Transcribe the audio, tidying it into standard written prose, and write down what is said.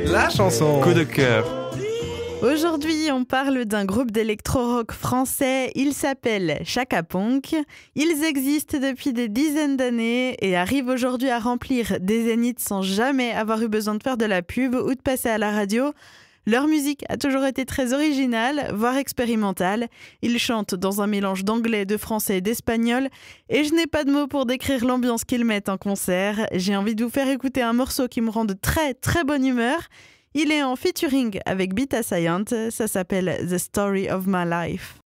La chanson. Coup de cœur. Aujourd'hui, on parle d'un groupe d'électro-rock français. Il s'appelle Chaka Ponk. Ils existent depuis des dizaines d'années et arrivent aujourd'hui à remplir des zéniths sans jamais avoir eu besoin de faire de la pub ou de passer à la radio. Leur musique a toujours été très originale, voire expérimentale. Ils chantent dans un mélange d'anglais, de français et d'espagnol. Et je n'ai pas de mots pour décrire l'ambiance qu'ils mettent en concert. J'ai envie de vous faire écouter un morceau qui me rend de très très bonne humeur. Il est en featuring avec Bita Sayant. Ça s'appelle The Story of My Life.